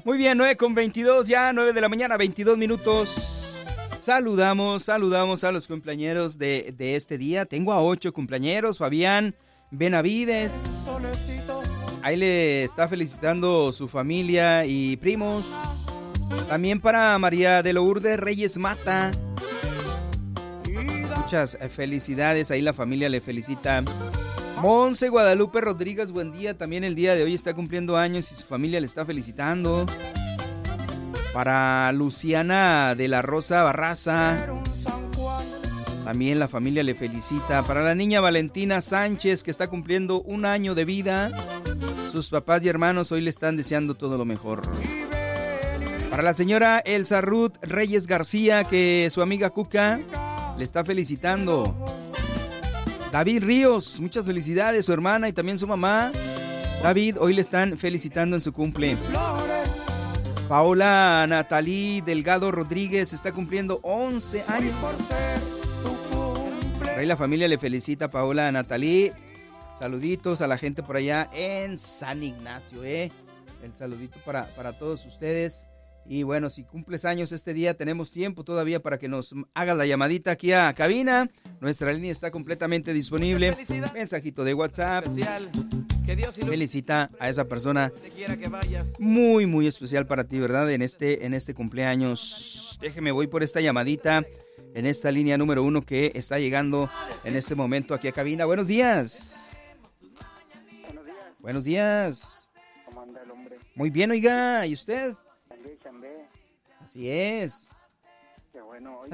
Muy bien, 9:22 ya, 9 de la mañana, 22 minutos. Saludamos a los cumpleañeros de este día. Tengo a 8 cumpleañeros. Fabián Benavides. Ahí le está felicitando su familia y primos. También para María de Lourdes Reyes Mata. Muchas felicidades. Ahí la familia le felicita. Monse Guadalupe Rodríguez, buen día. También el día de hoy está cumpliendo años y su familia le está felicitando. Para Luciana de la Rosa Barraza, también la familia le felicita. Para la niña Valentina Sánchez, que está cumpliendo 1 año de vida, sus papás y hermanos hoy le están deseando todo lo mejor. Para la señora Elsa Ruth Reyes García, que su amiga Cuca le está felicitando. David Ríos, muchas felicidades, su hermana y también su mamá. David, hoy le están felicitando en su cumple. Paola Natalí Delgado Rodríguez está cumpliendo 11 años. Por ahí la familia le felicita a Paola Natalí. Saluditos a la gente por allá en San Ignacio, El saludito para todos ustedes. Y bueno, si cumples años este día, tenemos tiempo todavía para que nos hagas la llamadita aquí a cabina. Nuestra línea está completamente disponible. Mensajito de WhatsApp. Felicita a esa persona muy, muy especial para ti, ¿verdad? En este cumpleaños. Déjeme, voy por esta llamadita en esta línea número 1 que está llegando en este momento aquí a cabina. Buenos días. Buenos días. Buenos días. ¿Cómo anda el hombre? Muy bien, oiga. ¿Y usted? Chambé. Así es. Qué bueno.